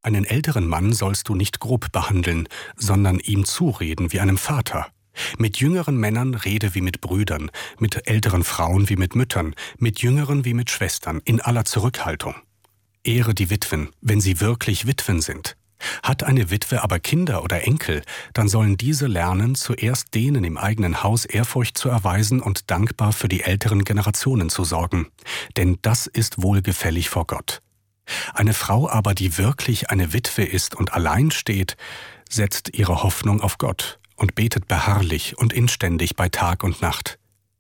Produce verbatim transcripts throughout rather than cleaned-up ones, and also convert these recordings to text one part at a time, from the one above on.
Einen älteren Mann sollst du nicht grob behandeln, sondern ihm zureden wie einem Vater. Mit jüngeren Männern rede wie mit Brüdern, mit älteren Frauen wie mit Müttern, mit jüngeren wie mit Schwestern, in aller Zurückhaltung. Ehre die Witwen, wenn sie wirklich Witwen sind. Hat eine Witwe aber Kinder oder Enkel, dann sollen diese lernen, zuerst denen im eigenen Haus Ehrfurcht zu erweisen und dankbar für die älteren Generationen zu sorgen. Denn das ist wohlgefällig vor Gott. Eine Frau aber, die wirklich eine Witwe ist und allein steht, setzt ihre Hoffnung auf Gott und betet beharrlich und inständig bei Tag und Nacht.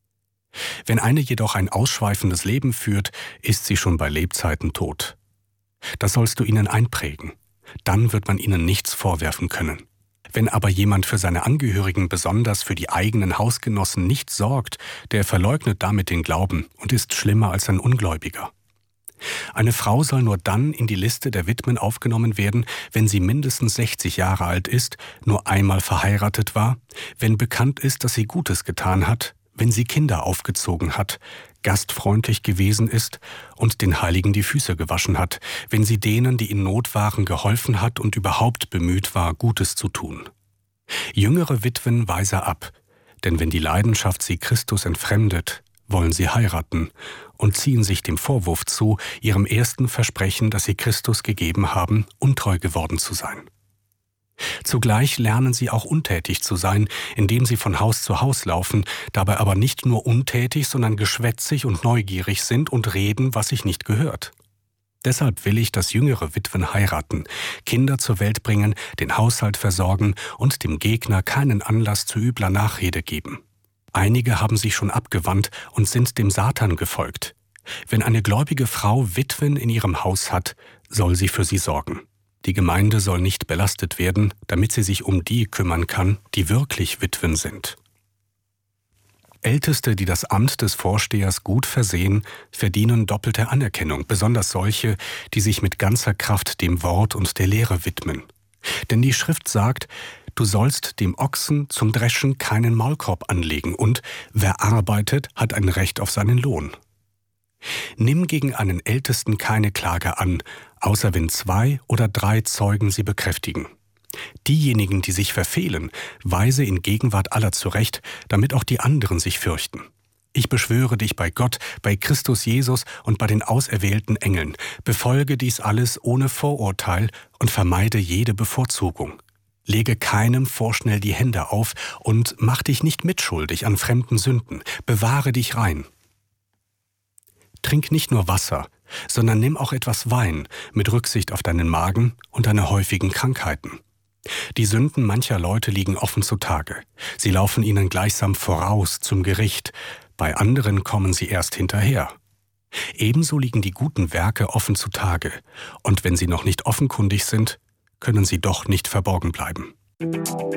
Wenn eine jedoch ein ausschweifendes Leben führt, ist sie schon bei Lebzeiten tot. Das sollst du ihnen einprägen. Dann wird man ihnen nichts vorwerfen können. Wenn aber jemand für seine Angehörigen, besonders für die eigenen Hausgenossen, nicht sorgt, der verleugnet damit den Glauben und ist schlimmer als ein Ungläubiger. Eine Frau soll nur dann in die Liste der Witwen aufgenommen werden, wenn sie mindestens sechzig Jahre alt ist, nur einmal verheiratet war, wenn bekannt ist, dass sie Gutes getan hat, wenn sie Kinder aufgezogen hat, gastfreundlich gewesen ist und den Heiligen die Füße gewaschen hat, wenn sie denen, die in Not waren, geholfen hat und überhaupt bemüht war, Gutes zu tun. Jüngere Witwen weise ab, denn wenn die Leidenschaft sie Christus entfremdet, wollen sie heiraten und ziehen sich dem Vorwurf zu, ihrem ersten Versprechen, das sie Christus gegeben haben, untreu geworden zu sein. Zugleich lernen sie auch untätig zu sein, indem sie von Haus zu Haus laufen, dabei aber nicht nur untätig, sondern geschwätzig und neugierig sind und reden, was sich nicht gehört. Deshalb will ich, dass jüngere Witwen heiraten, Kinder zur Welt bringen, den Haushalt versorgen und dem Gegner keinen Anlass zu übler Nachrede geben. Einige haben sich schon abgewandt und sind dem Satan gefolgt. Wenn eine gläubige Frau Witwen in ihrem Haus hat, soll sie für sie sorgen. Die Gemeinde soll nicht belastet werden, damit sie sich um die kümmern kann, die wirklich Witwen sind. Älteste, die das Amt des Vorstehers gut versehen, verdienen doppelte Anerkennung, besonders solche, die sich mit ganzer Kraft dem Wort und der Lehre widmen. Denn die Schrift sagt, du sollst dem Ochsen zum Dreschen keinen Maulkorb anlegen und wer arbeitet, hat ein Recht auf seinen Lohn. Nimm gegen einen Ältesten keine Klage an, außer wenn zwei oder drei Zeugen sie bekräftigen. Diejenigen, die sich verfehlen, weise in Gegenwart aller zurecht, damit auch die anderen sich fürchten. Ich beschwöre dich bei Gott, bei Christus Jesus und bei den auserwählten Engeln, befolge dies alles ohne Vorurteil und vermeide jede Bevorzugung. Lege keinem vorschnell die Hände auf und mach dich nicht mitschuldig an fremden Sünden, bewahre dich rein. Trink nicht nur Wasser, sondern nimm auch etwas Wein mit Rücksicht auf deinen Magen und deine häufigen Krankheiten. Die Sünden mancher Leute liegen offen zutage. Sie laufen ihnen gleichsam voraus zum Gericht, bei anderen kommen sie erst hinterher. Ebenso liegen die guten Werke offen zutage, und wenn sie noch nicht offenkundig sind, können sie doch nicht verborgen bleiben.